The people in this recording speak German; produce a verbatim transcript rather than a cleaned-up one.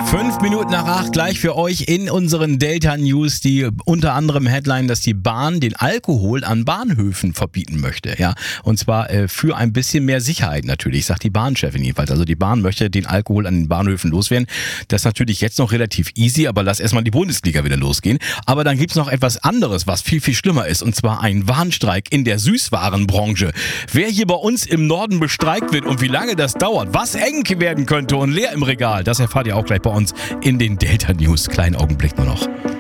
Fünf Minuten nach acht gleich für euch in unseren Delta News, die unter anderem Headline, dass die Bahn den Alkohol an Bahnhöfen verbieten möchte. Ja, und zwar äh, für ein bisschen mehr Sicherheit natürlich, sagt die Bahnchefin jedenfalls. Also die Bahn möchte den Alkohol an den Bahnhöfen loswerden. Das ist natürlich jetzt noch relativ easy, aber lass erstmal die Bundesliga wieder losgehen. Aber dann gibt's noch etwas anderes, was viel, viel schlimmer ist, und zwar ein Warnstreik in der Süßwarenbranche. Wer hier bei uns im Norden bestreikt wird und wie lange das dauert, was eng werden könnte und leer im Regal, das erfahrt ihr auch gleich bei uns in den Delta News. Kleinen Augenblick nur noch.